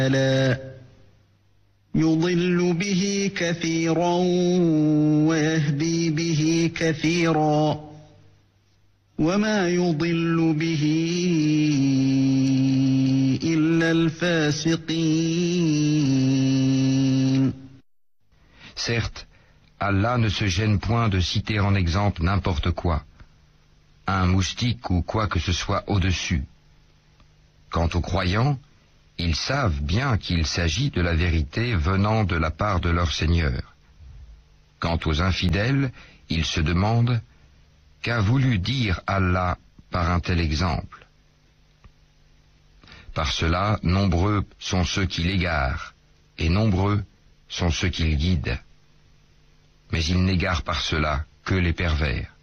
يضل به كثيرا ويهدي به كثيرا وما يضل به إلا الفاسقين. Certes, Allah ne se gêne point de citer en exemple n'importe quoi, un moustique ou quoi que ce soit au-dessus. Quant aux croyants, ils savent bien qu'il s'agit de la vérité venant de la part de leur Seigneur. Quant aux infidèles, ils se demandent « Qu'a voulu dire Allah par un tel exemple ?» Par cela, nombreux sont ceux qui l'égarent, et nombreux sont ceux qui le guident. Mais ils n'égarent par cela que les pervers.